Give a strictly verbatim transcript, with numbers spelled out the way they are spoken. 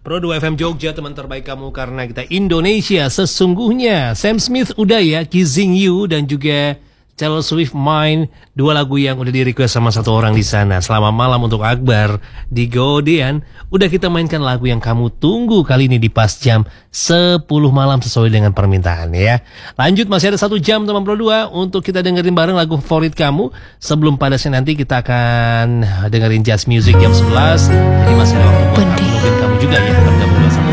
Pro dua F M Jogja, teman terbaik kamu karena kita Indonesia sesungguhnya. Sam Smith udah ya, Kissing You, dan juga Taylor Swift Mine, dua lagu yang udah di request sama satu orang di sana. Selamat malam untuk Akbar di Godean. Udah kita mainkan lagu yang kamu tunggu kali ini di pas jam sepuluh malam sesuai dengan permintaan ya. Lanjut, masih ada satu jam teman Pro dua untuk kita dengerin bareng lagu favorit kamu. Sebelum padasnya nanti kita akan dengerin jazz music jam sebelas. Jadi masih ada waktu buat aku nungguin kamu juga ya bergabung bersama